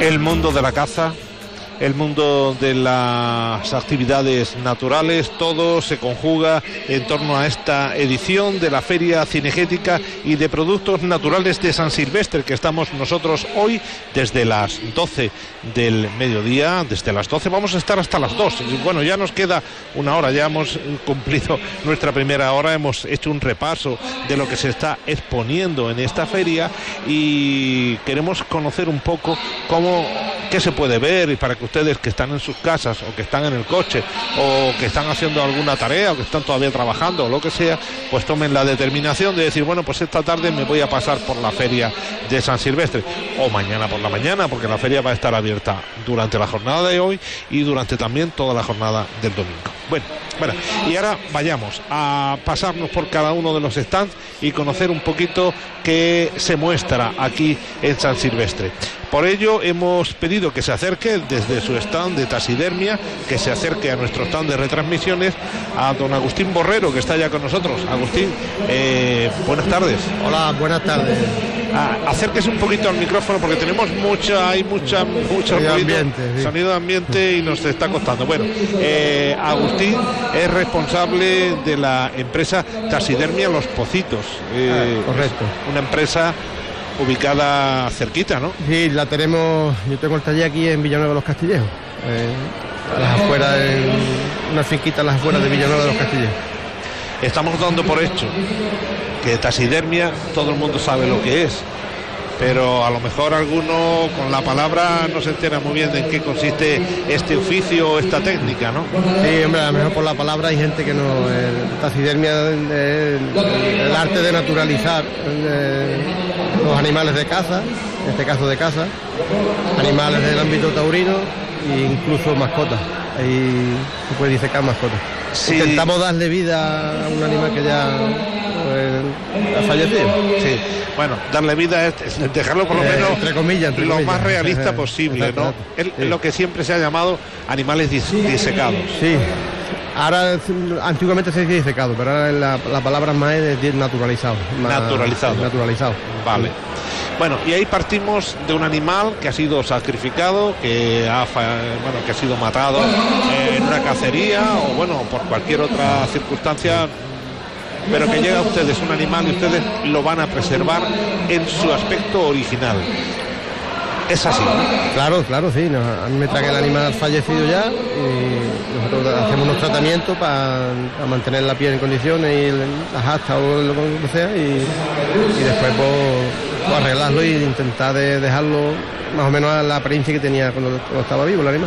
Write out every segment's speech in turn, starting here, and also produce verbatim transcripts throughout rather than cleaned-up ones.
El mundo de la caza, el mundo de las actividades naturales, todo se conjuga en torno a esta edición de la Feria Cinegética y de Productos Naturales de San Silvestre, que estamos nosotros hoy desde las doce del mediodía, desde las doce vamos a estar hasta las dos. Y bueno, ya nos queda una hora, ya hemos cumplido nuestra primera hora, hemos hecho un repaso de lo que se está exponiendo en esta feria y queremos conocer un poco cómo, qué se puede ver, y para que ustedes que están en sus casas o que están en el coche o que están haciendo alguna tarea o que están todavía trabajando o lo que sea, pues tomen la determinación de decir, bueno, pues esta tarde me voy a pasar por la feria de San Silvestre, o mañana por la mañana, porque la feria va a estar abierta durante la jornada de hoy y durante también toda la jornada del domingo. Bueno, bueno, y ahora vayamos a pasarnos por cada uno de los stands y conocer un poquito qué se muestra aquí en San Silvestre. Por ello hemos pedido que se acerque desde su stand de taxidermia, que se acerque a nuestro stand de retransmisiones, a don Agustín Borrero, que está ya con nosotros. Agustín, eh, buenas tardes. Hola, buenas tardes. Ah, acérquese un poquito al micrófono porque tenemos mucha, hay mucha, mucho sonido ruido, ambiente, sí. sonido de ambiente y nos está costando. Bueno, eh, Agustín es responsable de la empresa Taxidermia Los Pocitos. Eh, ah, correcto. Una empresa ubicada cerquita, ¿no? Sí, la tenemos, yo tengo el taller aquí en Villanueva de los Castillejos, eh, a las afueras, en una finquita a las afueras de Villanueva de los Castillejos. Estamos dando por hecho que taxidermia todo el mundo sabe lo que es, pero a lo mejor alguno con la palabra no se entera muy bien de en qué consiste este oficio o esta técnica, ¿no? Sí, hombre, a lo mejor por la palabra hay gente que no. El taxidermia es el, el arte de naturalizar eh, los animales de caza, en este caso de caza, animales del ámbito taurino e incluso mascotas. Ahí se puede disecar mascotas. Sí. Intentamos darle vida a un animal que ya pues, ha fallecido. Sí. Bueno, darle vida es dejarlo por lo menos eh, entre comillas, entre lo comillas. más realista posible, exacto, ¿no? Es sí. Lo que siempre se ha llamado animales dis disecados. Sí. Ahora, antiguamente se decía disecado, pero ahora la, la palabra más es naturalizado. Más naturalizado. Naturalizado. Vale. Sí. Bueno, y ahí partimos de un animal que ha sido sacrificado, que ha, bueno, que ha sido matado en una cacería o bueno, por cualquier otra circunstancia, pero que llega a ustedes un animal y ustedes lo van a preservar en su aspecto original. Es así, ¿no? Claro, claro, sí. Nos, a mí me trae el animal fallecido ya y nosotros hacemos unos tratamientos para mantener la piel en condiciones y las astas o lo que sea y, y después pues, pues arreglarlo e intentar de dejarlo más o menos a la apariencia que tenía cuando, cuando estaba vivo el animal.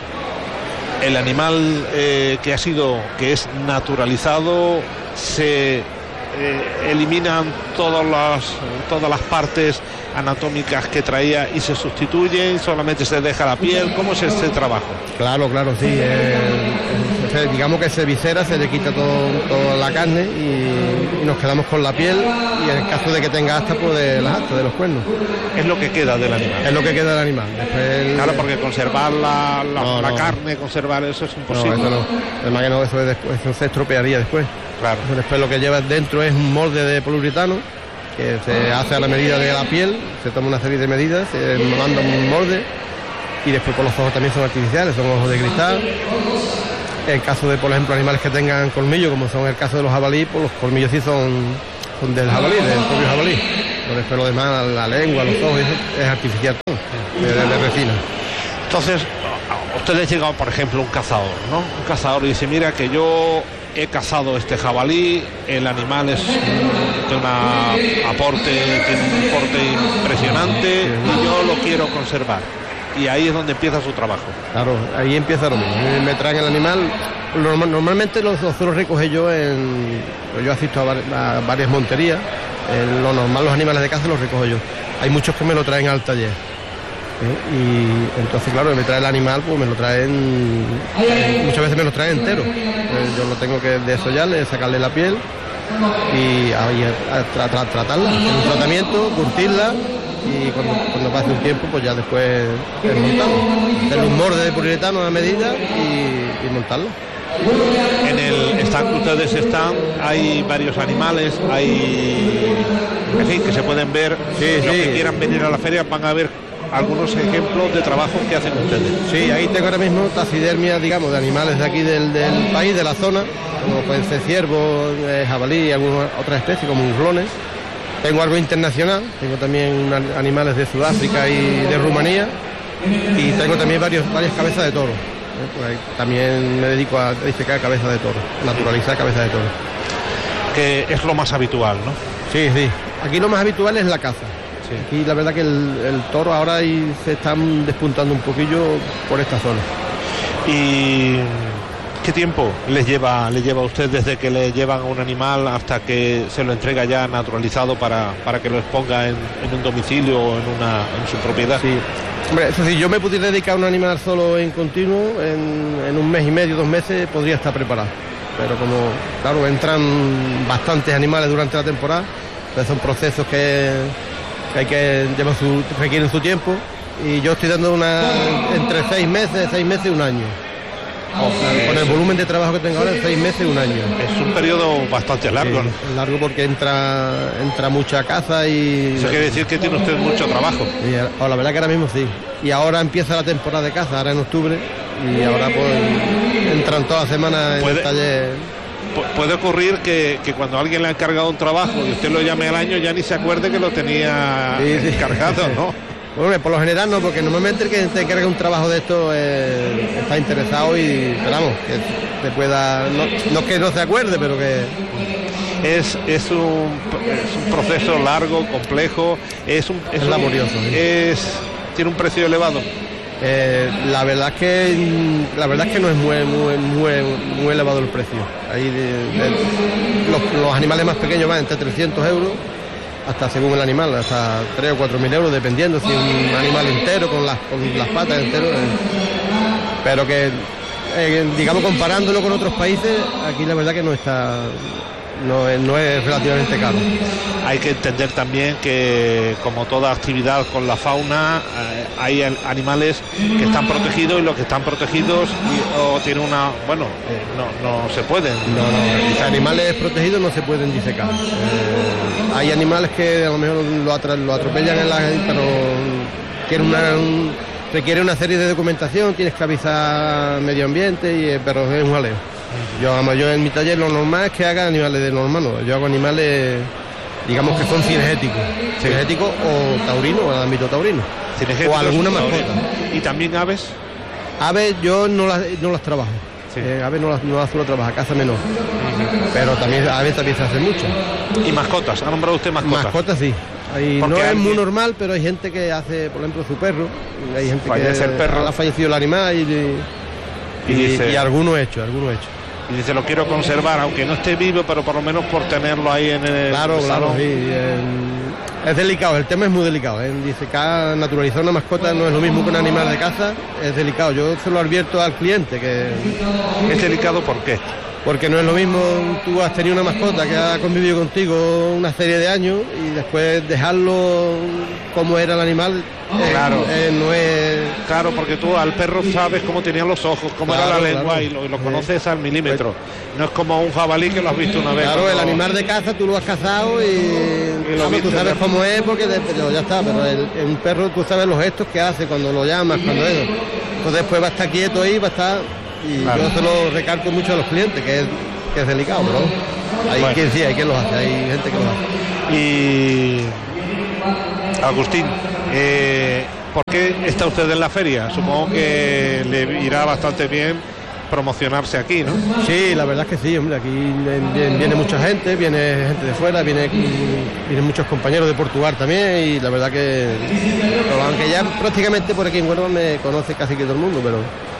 El animal eh, que ha sido, que es naturalizado, se eh, eliminan todas las, todas las partes anatómicas que traía y se sustituyen, solamente se deja la piel. ¿Cómo es este trabajo? Claro, claro, sí. Eh, eh, digamos que se viscera, se le quita todo, toda la carne y, y nos quedamos con la piel y en el caso de que tenga astas, pues de las astas, de los cuernos. Es lo que queda del animal. Es lo que queda del animal. Después el... Claro, porque conservar la, la, no, la no. carne, conservar eso es imposible. No, eso no. Además que no, eso, después, eso se estropearía después. Claro. Después lo que lleva dentro es un molde de poliuretano que se hace a la medida de la piel, se toma una serie de medidas, se manda un molde y después por los ojos también son artificiales, son ojos de cristal. En caso de, por ejemplo, animales que tengan colmillos, como son el caso de los jabalíes, pues los colmillos sí son, son del jabalí, del propio jabalí. Pero después lo demás, la lengua, los ojos, eso es artificial, de, de, de resina. Entonces, ustedes llegan, por ejemplo, un cazador, ¿no? Un cazador y dice, mira que yo he cazado este jabalí, el animal es de un aporte, tiene un aporte impresionante y yo lo quiero conservar. Y ahí es donde empieza su trabajo. Claro, ahí empieza lo mismo. Me traen el animal. Normalmente los, los suelo recoger yo en. Yo asisto a, var, a varias monterías. En lo normal, los animales de caza los recojo yo. Hay muchos que me lo traen al taller. ¿Eh? Y entonces, claro, me trae el animal, pues me lo traen. Muchas veces me lo traen entero. Eh, yo lo tengo que desollarle, sacarle la piel y ahí a, a, a, tra, tratarla, hacer un tratamiento, curtirla. Y cuando, cuando pase un tiempo, pues ya después desmontarlo. Hacerle un molde de poliuretano a medida y, y montarlo. En el stand que ustedes están, hay varios animales, hay, en fin, que se pueden ver. Sí, los sí. que quieran venir a la feria van a ver algunos ejemplos de trabajos que hacen ustedes. Sí, ahí tengo ahora mismo taxidermia, digamos, de animales de aquí del, del país, de la zona, como pueden ser ciervos, eh, jabalí y algunas otras especies como muslones. Tengo algo internacional, tengo también animales de Sudáfrica y de Rumanía, y tengo también varios, varias cabezas de toro. ¿eh? Pues ahí también me dedico a disecar cabezas de toro, naturalizar cabezas de toro. Que es lo más habitual, ¿no? Sí, sí. Aquí lo más habitual es la caza. Sí. Aquí la verdad que el, el toro ahora ahí se están despuntando un poquillo por esta zona. ¿Y qué tiempo les lleva, les lleva a usted desde que le llevan a un animal hasta que se lo entrega ya naturalizado para, para que lo exponga en, en un domicilio o en, una, en su propiedad? Sí. Hombre, eso sí, yo me pudiera dedicar a un animal solo en continuo, en, en un mes y medio, dos meses, podría estar preparado. Pero como, claro, entran bastantes animales durante la temporada, entonces son procesos que, que hay que llevar su, requieren su tiempo, y yo estoy dando una entre seis meses, seis meses y un año. O sea, con el volumen de trabajo que tengo ahora, en seis meses y un año. Es un periodo bastante largo, sí, ¿no? Largo porque entra entra mucha caza y... Eso quiere decir que tiene usted mucho trabajo. Y, o la verdad que ahora mismo sí. Y ahora empieza la temporada de caza, ahora en octubre, y ahora pues entran todas las semanas en el taller. Puede ocurrir que, que cuando alguien le ha encargado un trabajo y usted lo llame al año, ya ni se acuerde que lo tenía sí, sí. encargado, ¿no? Bueno, por lo general no, porque normalmente el que te encarga un trabajo de esto eh, está interesado y esperamos que te pueda, no, no que no se acuerde, pero que... Es, es, un, es un proceso largo, complejo, es, un, es, es laborioso. Un, es, tiene un precio elevado. Eh, la verdad es que la verdad es que no es muy muy muy, muy elevado el precio. Ahí de, de, los, los animales más pequeños van entre trescientos euros hasta, según el animal, hasta tres o cuatro mil euros, dependiendo si es un animal entero con las con las patas entero. Eh, pero que eh, digamos, comparándolo con otros países, aquí la verdad que no está no es, no es relativamente caro. Hay que entender también que, como toda actividad con la fauna, eh, hay animales que están protegidos, y los que están protegidos y, o tienen una... Bueno, eh, no, no se pueden. No, no, los animales protegidos no se pueden disecar. Eh, hay animales que a lo mejor lo, atra lo atropellan en la... pero tiene una... Un, requiere una serie de documentación, tienes que avisar medio ambiente, y, pero es un jaleo. Yo, yo en mi taller lo normal es que haga animales de normal, no. Yo hago animales, digamos, que son cinegéticos, sí. cinegéticos o taurinos, o en el ámbito taurino, o alguna mascota. ¿Y también aves? Aves yo no las, no las trabajo, sí. eh, aves no las, no las suelo trabajar, caza menor, uh-huh. pero también aves también se hace mucho. ¿Y mascotas? ¿Ha nombrado usted mascotas? Mascotas sí. Ahí no es alguien... muy normal, pero hay gente que hace, por ejemplo, su perro, hay gente Fallece que el perro. ha fallecido el animal y, y, y, dice... y algunos hechos, algunos hechos. Y dice, lo quiero conservar, aunque no esté vivo, pero por lo menos por tenerlo ahí en el Claro, salón. claro, sí. Eh, es delicado, el tema es muy delicado. ¿eh? Dice que naturalizar una mascota no es lo mismo que un animal de caza, es delicado. Yo se lo advierto al cliente que... ¿Es delicado por qué? Porque no es lo mismo, tú has tenido una mascota que ha convivido contigo una serie de años y después dejarlo como era el animal, eh, claro. eh, no es... Claro, porque tú al perro sabes cómo tenían los ojos, cómo claro, era la lengua, claro. y, lo, y lo conoces sí. al milímetro. No es como un jabalí que lo has visto una vez. Claro, cuando... el animal de caza tú lo has cazado y, y lo vamos, tú sabes de... cómo es, porque de, pero ya está, pero el, un perro tú sabes los gestos que hace cuando lo llamas, cuando eso. Entonces después va a estar quieto ahí, va a estar... Y claro. yo se lo recalco mucho a los clientes, que es, que es delicado, pero hay bueno. quien sí, hay quien lo hace, hay gente que lo hace. Y Agustín, eh, ¿por qué está usted en la feria? Supongo que le irá bastante bien promocionarse aquí, ¿no? Sí, la verdad es que sí, hombre, aquí viene, viene mucha gente, viene gente de fuera, viene, vienen muchos compañeros de Portugal también, y la verdad que, aunque ya prácticamente por aquí en Huelva me conoce casi que todo el mundo, pero...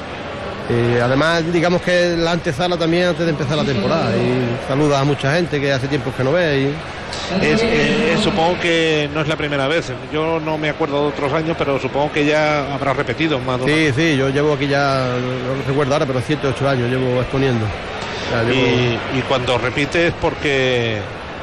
Eh, además, digamos que la antesala también antes de empezar la temporada, y saluda a mucha gente que hace tiempo que no ve. Y... Es, eh, supongo que no es la primera vez, yo no me acuerdo de otros años, pero supongo que ya habrá repetido más. Sí, sí, yo llevo aquí ya, no recuerdo ahora, pero siete, ocho años llevo exponiendo. Ya, llevo... Y, y cuando repites porque...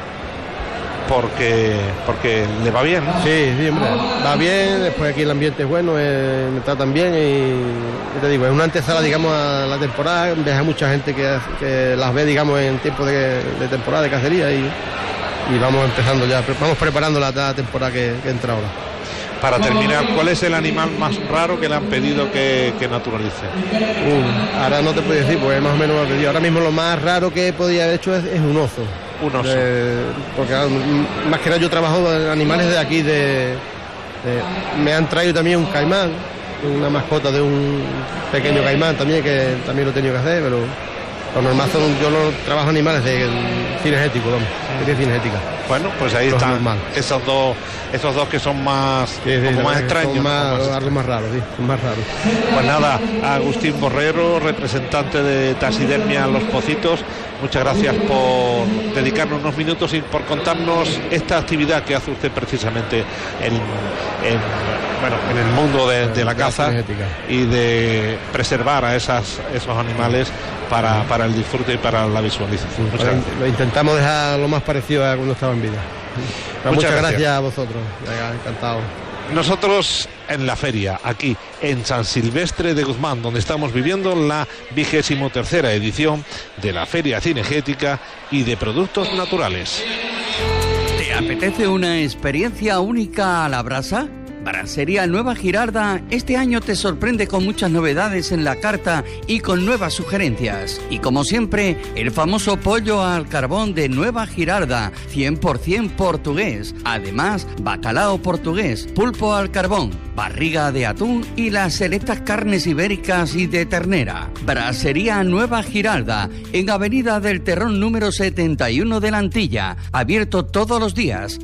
porque porque le va bien, ¿no? Sí, sí, hombre, va bien, después aquí el ambiente es bueno, eh, me tratan bien y, y te digo, es una antesala, digamos, a la temporada, ves a mucha gente que, que las ve, digamos, en tiempo de, de temporada de cacería y, y vamos empezando ya, vamos preparando la, la temporada que, que entra ahora. Para terminar, ¿cuál es el animal más raro que le han pedido que, que naturalice? Uh, ahora no te puedo decir, porque más o menos lo he pedido. Ahora mismo lo más raro que podía haber hecho es, es un oso. Un oso. De, porque más que nada yo trabajo en animales de aquí, de, de, me han traído también un caimán, una mascota de un pequeño caimán también, que también lo he tenido que hacer, pero lo normal son, yo no trabajo animales de cinegético, vamos, de cinegética. Bueno, pues ahí Los están normal. esos dos, esos dos que son más, Sí, sí, como más extraños. Son más, ¿no? algo más raro, sí, son más raros. Pues nada, Agustín Borrero, representante de Taxidermia Los Pocitos, muchas gracias por dedicarnos unos minutos y por contarnos esta actividad que hace usted precisamente en, en, bueno, en el mundo de, de la caza y de preservar a esas, esos animales para, para el disfrute y para la visualización. Muchas gracias. Lo intentamos dejar lo más parecido a cuando estaba en vida. Muchas, muchas gracias. gracias a vosotros. Venga, encantado. Nosotros en la feria, aquí en San Silvestre de Guzmán, donde estamos viviendo la vigésimo tercera edición de la Feria Cinegética y de Productos Naturales. ¿Te apetece una experiencia única a la brasa? Brasería Nueva Girarda este año te sorprende con muchas novedades en la carta y con nuevas sugerencias. Y como siempre, el famoso pollo al carbón de Nueva Girarda, cien por ciento portugués. Además, bacalao portugués, pulpo al carbón, barriga de atún y las selectas carnes ibéricas y de ternera. Brasería Nueva Girarda, en Avenida del Terrón número setenta y uno de la Antilla, abierto todos los días.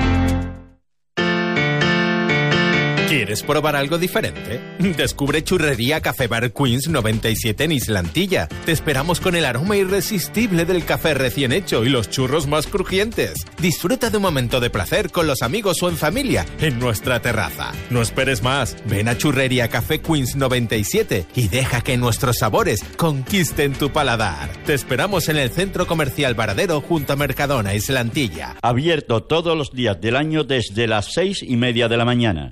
¿Quieres probar algo diferente? Descubre Churrería Café Bar Queens noventa y siete en Islantilla. Te esperamos con el aroma irresistible del café recién hecho y los churros más crujientes. Disfruta de un momento de placer con los amigos o en familia en nuestra terraza. No esperes más. Ven a Churrería Café Queens noventa y siete y deja que nuestros sabores conquisten tu paladar. Te esperamos en el Centro Comercial Varadero junto a Mercadona, Islantilla. Abierto todos los días del año desde las seis y media de la mañana.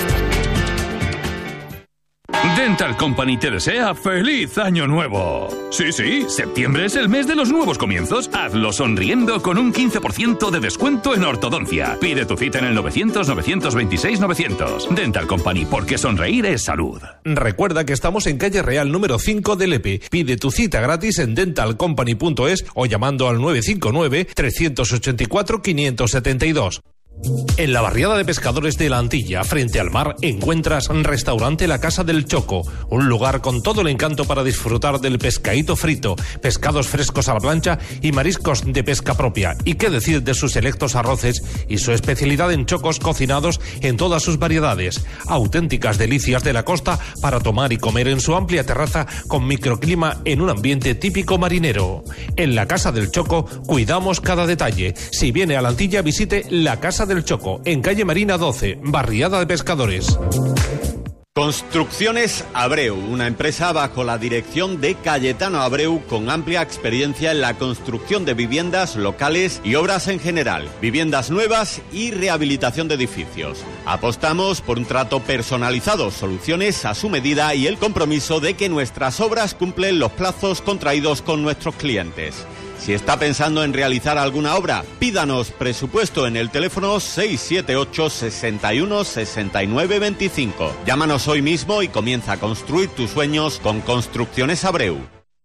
Dental Company te desea ¡feliz año nuevo! Sí, sí, septiembre es el mes de los nuevos comienzos. Hazlo sonriendo con un quince por ciento de descuento en ortodoncia. Pide tu cita en el novecientos, novecientos veintiséis, novecientos. Dental Company, porque sonreír es salud. Recuerda que estamos en calle Real número cinco de Lepe. Pide tu cita gratis en dental company punto es o llamando al nueve cinco nueve, tres ocho cuatro, cinco siete dos. En la barriada de pescadores de la Antilla, frente al mar, encuentras Restaurante La Casa del Choco, un lugar con todo el encanto para disfrutar del pescadito frito, pescados frescos a la plancha y mariscos de pesca propia. Y qué decir de sus selectos arroces y su especialidad en chocos cocinados en todas sus variedades. Auténticas delicias de la costa para tomar y comer en su amplia terraza con microclima en un ambiente típico marinero. En La Casa del Choco cuidamos cada detalle. Si viene a la Antilla, visite La Casa del Choco, en calle Marina doce, barriada de pescadores. Construcciones Abreu, una empresa bajo la dirección de Cayetano Abreu con amplia experiencia en la construcción de viviendas locales y obras en general, viviendas nuevas y rehabilitación de edificios. Apostamos por un trato personalizado, soluciones a su medida y el compromiso de que nuestras obras cumplen los plazos contraídos con nuestros clientes. Si está pensando en realizar alguna obra, pídanos presupuesto en el teléfono seis siete ocho, seis uno, seis nueve dos cinco. Llámanos hoy mismo y comienza a construir tus sueños con Construcciones Abreu.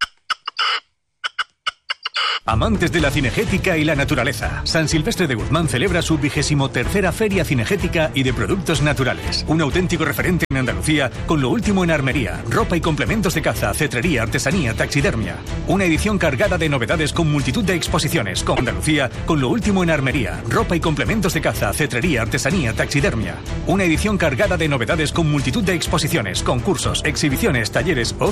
Amantes de la cinegética y la naturaleza, San Silvestre de Guzmán celebra su vigésimo tercera Feria Cinegética y de Productos Naturales. Un auténtico referente en Andalucía con lo último en armería, ropa y complementos de caza, cetrería, artesanía, taxidermia. Una edición cargada de novedades con multitud de exposiciones con Andalucía con lo último en armería, ropa y complementos de caza, cetrería, artesanía, taxidermia. Una edición cargada de novedades con multitud de exposiciones, concursos, exhibiciones, talleres o